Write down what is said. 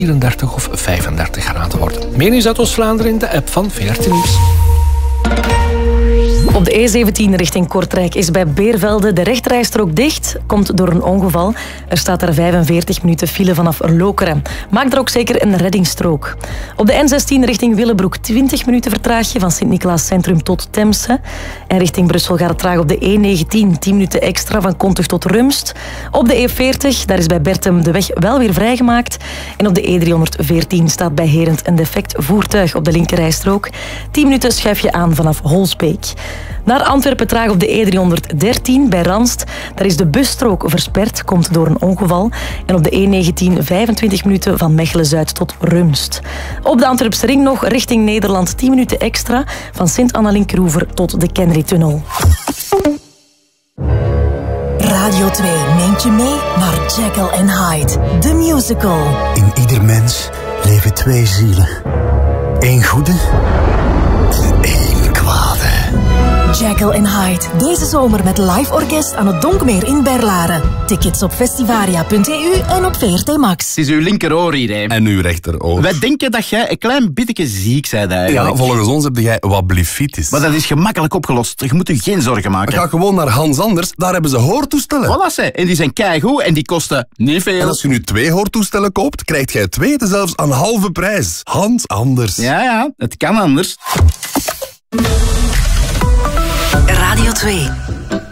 34 of 35 graden worden. Meer nieuws uit Oost-Vlaanderen in de app van VRT Nieuws. Op de E17 richting Kortrijk is bij Beervelde de rechterrijstrook dicht. Komt door een ongeval. Er staat daar 45 minuten file vanaf Lokeren. Maak er ook zeker een reddingsstrook. Op de N16 richting Willebroek 20 minuten vertraag je van Sint-Niklaas Centrum tot Temse. En richting Brussel gaat het traag op de E19 10 minuten extra van Kontug tot Rumst. Op de E40, daar is bij Bertem de weg wel weer vrijgemaakt. En op de E314 staat bij Herent een defect voertuig op de linkerrijstrook. 10 minuten schuif je aan vanaf Holsbeek. Naar Antwerpen traag op de E313 bij Ranst. Daar is de busstrook versperd, komt door een ongeval. En op de E19 25 minuten van Mechelen-Zuid tot Rumst. Op de Antwerpse ring nog richting Nederland 10 minuten extra van Sint-Annalien-Kroever tot de Kenry-tunnel. Radio 2 neemt je mee naar Jekyll and Hyde, the musical. In ieder mens leven twee zielen. Eén goede en één kwade. Jekyll and Hyde, deze zomer met live orkest aan het Donkmeer in Berlaren. Tickets op festivaria.eu en op VRT Max. Het is uw linkeroor hier, hè. En uw rechteroor. Wij denken dat jij een klein beetje ziek bent eigenlijk. Ja, volgens ons heb jij wat blefitis. Maar dat is gemakkelijk opgelost. Je moet je geen zorgen maken. Ga gewoon naar Hans Anders, daar hebben ze hoortoestellen. Voilà, ze. En die zijn keigoed en die kosten niet veel. En als je nu 2 hoortoestellen koopt, krijgt jij 2 zelfs aan halve prijs. Hans Anders. Ja, het kan anders. Radio 2.